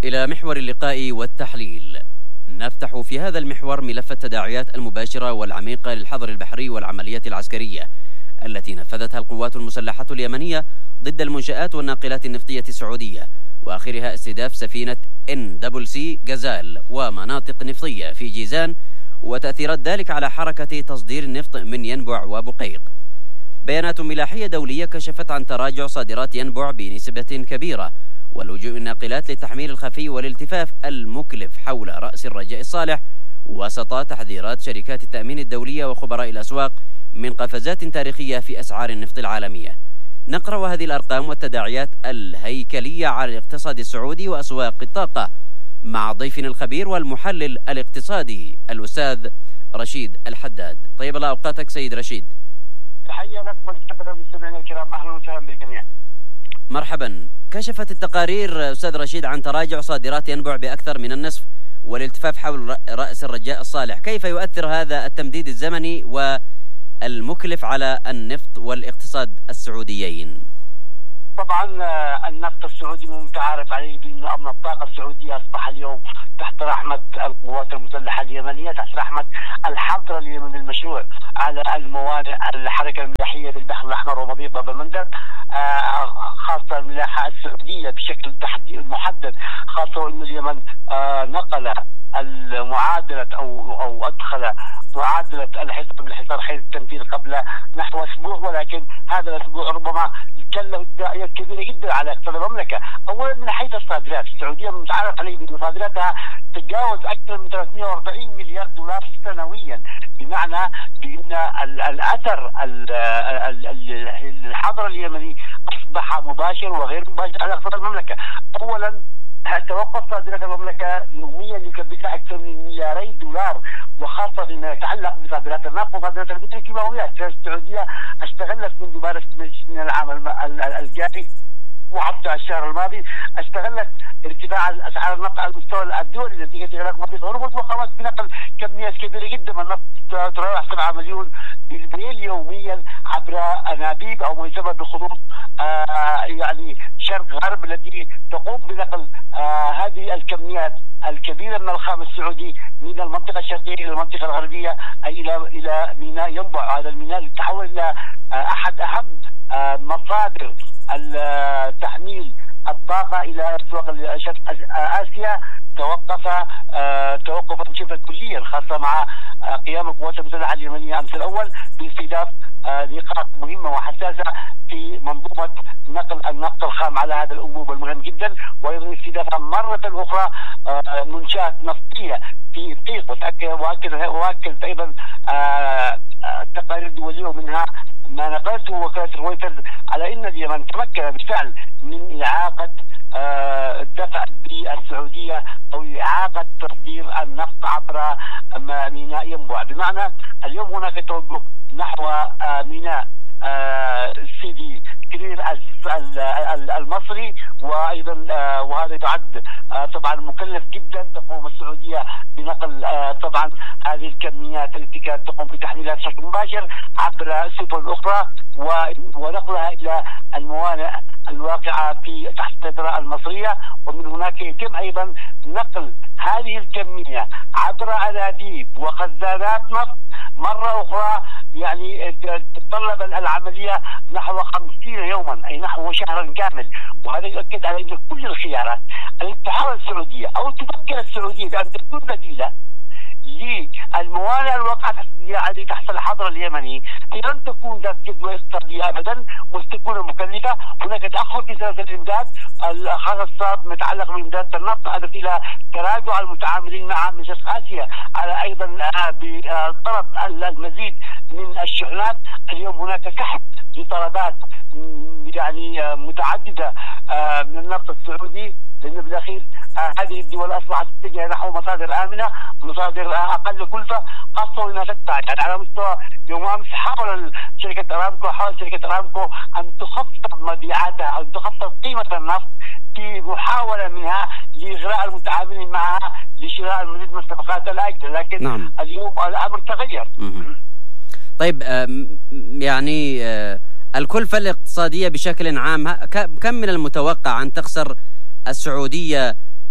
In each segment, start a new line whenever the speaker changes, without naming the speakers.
إلى محور اللقاء والتحليل. نفتح في هذا المحور ملف التداعيات المباشرة والعميقة للحظر البحري والعمليات العسكرية التي نفذتها القوات المسلحة اليمنية ضد المنشآت والناقلات النفطية السعودية، وآخرها استهداف سفينة NWC غزال ومناطق نفطية في جيزان، وتأثيرات ذلك على حركة تصدير النفط من ينبع وبقيق. بيانات ملاحية دولية كشفت عن تراجع صادرات ينبع بنسبة كبيرة، ولجوء الناقلات للتحميل الخفي والالتفاف المكلف حول رأس الرجاء الصالح، وسط تحذيرات شركات التأمين الدولية وخبراء الأسواق من قفزات تاريخية في أسعار النفط العالمية. نقرأ هذه الأرقام والتداعيات الهيكلية على الاقتصاد السعودي وأسواق الطاقة مع ضيفنا الخبير والمحلل الاقتصادي الأستاذ رشيد الحداد. طيب الله أوقاتك سيد رشيد.
تحية لك ولكافة المستمعين الكرام، أهلا وسهلا بالجميع.
مرحبا. كشفت التقارير أستاذ رشيد عن تراجع صادرات ينبع بأكثر من النصف والالتفاف حول رأس الرجاء الصالح، كيف يؤثر هذا التمديد الزمني والمكلف على النفط والاقتصاد السعوديين؟
طبعا النفط السعودي متعارف عليه بأن أمن الطاقة السعودية أصبح اليوم تحت رحمة القوات المسلحة اليمنية، تحت رحمة الحظر اليمني المشروع على الموانئ الحركة الملاحية بالبحر الأحمر ومضيق باب المندب، خاصة الملاحة السعودية بشكل محدد، خاصة أن اليمن نقل المعادلة أو أدخل معادلة الحصار حيث التنفيذ قبل نحو أسبوع، ولكن هذا الأسبوع ربما كان له تداعيات كبيرة جدا على اقتصاد المملكة. أولا من حيث الصادرات، السعودية متعارف عليه بأن صادراتها تتجاوز أكثر من 340 مليار دولار سنويا، بمعنى بأن الأثر الحظر اليمني أصبح مباشر وغير مباشر على اقتصاد المملكة. أولا توقف صادرات المملكة يوميا يكبسها أكثر من ملياري دولار، وخاصة فيما يتعلق بصادرات النفط وصادرات البتروكيماويات. السعودية استغلت منذ مارس من العام الجاري وحتى الشهر الماضي استغلت ارتفاع اسعار النفط على المستوى الدولي نتيجه اغلاق مضيق هرمز، وقامت بنقل كميات كبيره جدا من النفط تراوح 7 مليون برميل يوميا عبر انابيب او ما يسمى بخطوط يعني شرق غرب، التي تقوم بنقل هذه الكميات الكبيره من الخام السعودي من المنطقه الشرقيه الى المنطقه الغربيه، اي الى ميناء ينبع. هذا الميناء اللي تحول الى احد اهم مصادر تحميل الطاقة إلى أسواق شرق آسيا، توقفا شبه كليا، خاصة مع قيام القوات المسلحة اليمنية أمس الأول باستهداف نقاط مهمة وحساسة في منظومة نقل النفط الخام على هذا الأنبوب المهم جدا، وأيضا استهدافها مرة أخرى منشآت نفطية في طيق. وأكد أيضا التقارير الدولية ومنها ما نقلته وكالة رويترز على أن اليمن تمكن بالفعل من إعاقة الدفع بالسعودية أو إعاقة تصدير النفط عبر ميناء ينبع، بمعنى اليوم هناك توجه نحو ميناء سيدي كرير المصري، وايضا وهذا يعد طبعا مكلف جدا. تقوم السعوديه بنقل طبعا هذه الكميات التي كانت تقوم بتحميلها بشكل مباشر عبر سفن اخرى ونقلها الى الموانئ الواقعه تحت السيطره المصريه، ومن هناك يتم ايضا نقل هذه الكميه عبر انابيب وخزانات نفط مرة أخرى. يعني تتطلب العملية نحو 50 يوما، أي نحو شهرا كامل، وهذا يؤكد على أن كل الخيارات التي تحاول السعودية أو تفكر السعودية بأن تكون بديلة للموانئ الواقعة يعني تحت الحظر اليمني هي لن تكون ذات جدوى اقتصادية أبدا وستكون مكلفة. هناك تأخر في سلسلة الإمداد الخاصة متعلق بإمداد النفط أدت إلى تراجع المتعاملين معها من شرق آسيا، على أيضا بطلب المزيد من الشحنات. اليوم هناك سحب لطلبات يعني متعددة من النفط السعودي، لأن بالأخير هذه الدول أصبحت تتجه نحو مصادر آمنة، مصادر أقل كلفة، خاصة وإنها تدفع. يعني على مستوى يوم أمس حاول شركة أرامكو أن تخفض مبيعاتها أو تخفض قيمة النفط في محاولة منها لإغراء المتعاملين معها لشراء المزيد من الصفقات الآجلة، لكن نعم. اليوم الأمر تغير.
طيب يعني الكلفة الاقتصادية بشكل عام كم من المتوقع أن تخسر السعودية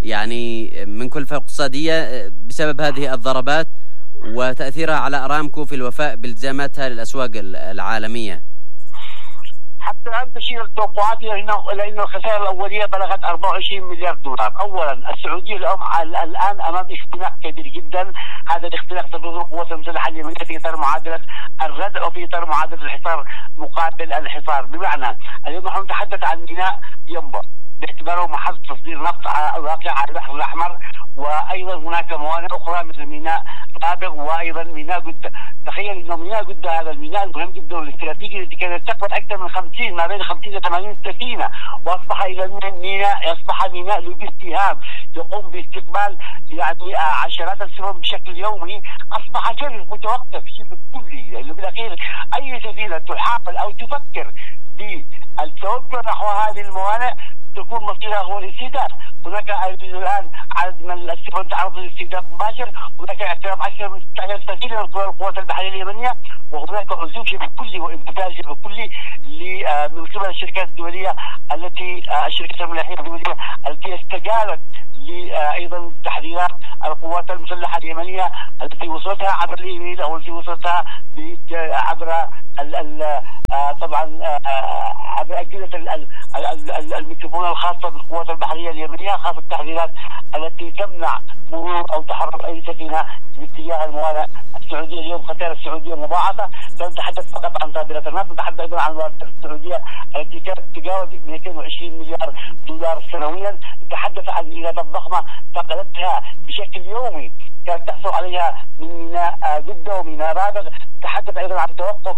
يعني من كلفة اقتصادية بسبب هذه الضربات وتأثيرها على أرامكو في الوفاء بالتزاماتها للأسواق العالمية؟
حتى الآن تشير التوقعات إلى أن الخسائر الأولية بلغت 24 مليار دولار. أولا السعودية الآن أمام اختناق كبير جدا. هذا الاختناق تفرض القوات المسلحة اليمنية في إطار معادلة الردع وفي إطار معادلة الحصار مقابل الحصار. بمعنى اليوم نحن نتحدث عن ميناء ينبع باعتباره محل تصدير نفط واقع على البحر الأحمر، وأيضا هناك موانئ أخرى مثل ميناء رابغ وأيضا ميناء جدة. تخيل أنه ميناء جدة هذا الميناء المهم جدا والاستراتيجي الذي كانت تقبل أكثر من 50 ما بين 50 ل 80 سفينة، وأصبح إلى ميناء يصبح ميناء لوجستي هام يقوم باستقبال يعني عشرات السفن بشكل يومي. أصبح شبه متوقف شبه كلي، لأنه بالأخير أي سفينة تحاول أو تفكر بالتوجه نحو هذه الموانئ تكون مصيرها هو الاستهداف. هناك الان عدد من السفن تعرض للاستهداف مباشر، هناك اعتراف اكثر من 16 سفينه من قبل القوات البحريه اليمنيه، وهناك عزوف شبه كلي وامتثال شبه كلي من قبل الشركات الدوليه الشركات الملاحيه الدوليه التي استجابت ايضا تحذيرات القوات المسلحه اليمنيه التي وصلتها عبر الايميل او التي وصلتها عبر طبعا عبر اجهزه الميكروفون الخاصه بالقوات البحريه اليمنيه، خاصه التحذيرات التي تمنع مرور او تحرك اي سفينه باتجاه الموانئ السعوديه. اليوم خسائر السعوديه مضاعفه، لا نتحدث فقط عن صادرات النفط، نتحدث ايضا عن الموارد السعوديه التي كانت تجاوز 220 مليار دولار سنويا، نتحدث عن ايرادات ضخمه فقدتها بشكل يومي كانت تحصل عليها من ميناء جده وميناء رابغ. نتحدث ايضا عن توجه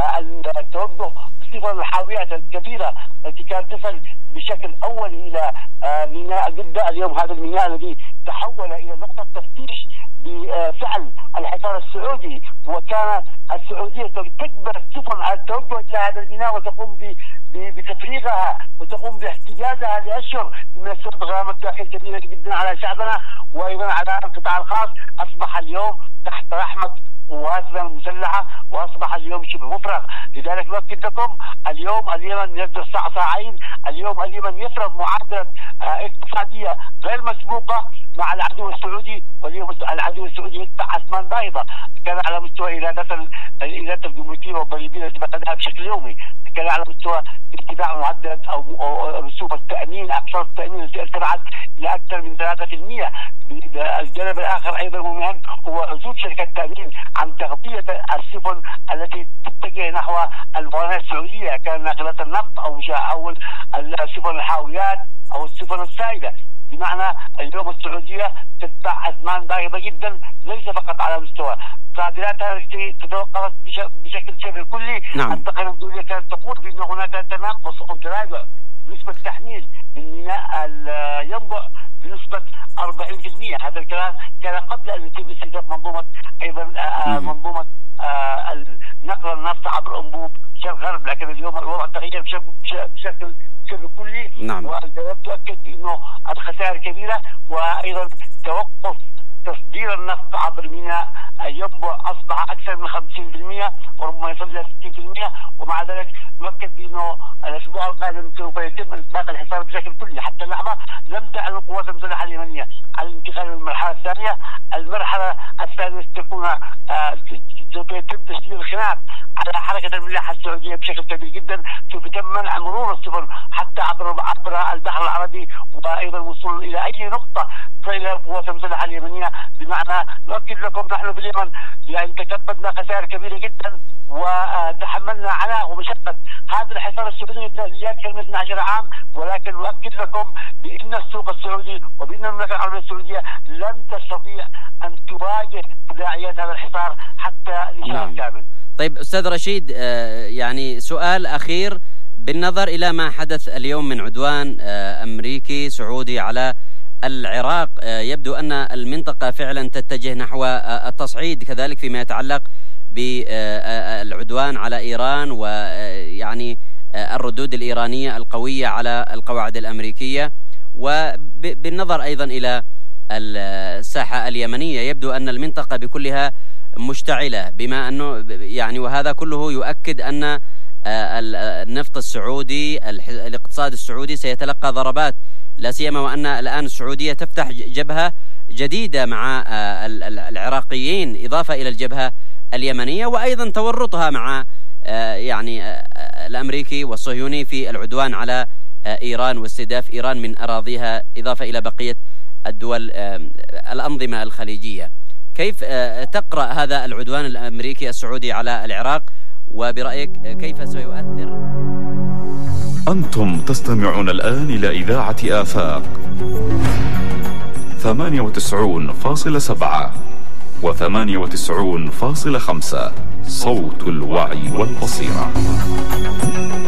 السفن الحاويات الكبيره التي كانت تصل بشكل اول الى ميناء جده. اليوم هذا الميناء الذي تحول الى نقطه تفتيش بفعل الحصار السعودي، وكان السعوديه تجبر السفن على التوجه الى هذا الميناء وتقوم بتفريغها وتقوم باحتجازها لاشهر من السد. غرامه تاخير كبيره جدا على شعبنا وايضا على القطاع الخاص. اصبح اليوم تحت رحمه قواتنا المسلحه واصبح اليوم شبه مفرغ. لذلك نؤكد لكم اليوم اليمن يبذل صاعين. اليوم اليمن يفرض معادله اقتصاديه غير مسبوقه مع العدو السعودي، واليوم العدو السعودي يدفع اثمان باهظه كان على مستوى ايرادات الجمركيه والضريبيه التي فقدها بشكل يومي، كان على مستوى ارتفاع معدل او رسوم التامين، اقساط التامين التي ارتفعت الى اكثر من 3%. الجانب الاخر ايضا مهم هو عزوف شركات التامين عن تغطيه السفن التي تتجه نحو الموانئ السعوديه، كان ناقلات النفط او السفن الحاويات او السفن السائله. بمعنى اليوم السعوديه تدفع اثمان باهظه جدا، ليس فقط على مستوى صادراتها التي تتوقفت بشكل شبه كلي.
نعم.
التقارير الدوليه كانت تقول بان هناك تناقص او تراجع بنسبه تحميل من ميناء ينبع بنسبه 40%. هذا الكلام كان قبل ان يتم استهداف منظومه ايضا منظومه نقل النفط عبر انبوب شرق غرب، لكن اليوم الوضع تغير بشكل شبه كلي.
نعم.
والبيانات تؤكد بانه الخسائر كبيره، وايضا توقف تصدير النفط عبر ميناء ينبع اصبح اكثر من 50% وربما يصل الى 60%. ومع ذلك نؤكد بانه الاسبوع القادم سوف يتم اطلاق الحصار بشكل كلي. حتى اللحظه لم تعلن القوات المسلحه اليمنيه على الانتقال للمرحله الثانيه. المرحله الثانيه ستكون سوف يتم تشديد الخناق على حركه الملاحه السعوديه بشكل كبير جدا، سوف يتم منع مرور السفن حتى عبر البحر العربي، وايضا الوصول الى اي نقطه الى القوات المسلحه اليمنيه. بمعنى نؤكد لكم نحن في اليمن يعني تكبدنا خسائر كبيره جدا وتحملنا عناء ومشقه هذا الحصار السعودي لأكثر من 12 عام، ولكن نؤكد لكم بان السوق السعودي وبان المملكه العربيه السعوديه لن تستطيع ان تواجه تداعيات هذا الحصار حتى لشهر كامل.
طيب استاذ رشيد، يعني سؤال اخير بالنظر الى ما حدث اليوم من عدوان امريكي سعودي على العراق، يبدو أن المنطقة فعلا تتجه نحو التصعيد كذلك فيما يتعلق بالعدوان على إيران، ويعني الردود الإيرانية القوية على القواعد الأمريكية، وبالنظر أيضا إلى الساحة اليمنية يبدو أن المنطقة بكلها مشتعلة، بما أنه يعني وهذا كله يؤكد أن النفط السعودي، الاقتصاد السعودي سيتلقى ضربات، لا سيما وأن الآن السعودية تفتح جبهة جديدة مع العراقيين إضافة إلى الجبهة اليمنية، وأيضا تورطها مع الأمريكي والصهيوني في العدوان على إيران واستهداف إيران من أراضيها إضافة إلى بقية الدول الأنظمة الخليجية. كيف تقرأ هذا العدوان الأمريكي السعودي على العراق، وبرأيك كيف سيؤثر؟
أنتم تستمعون الآن إلى إذاعة آفاق 98.7 و98.5 صوت الوعي والبصيرة.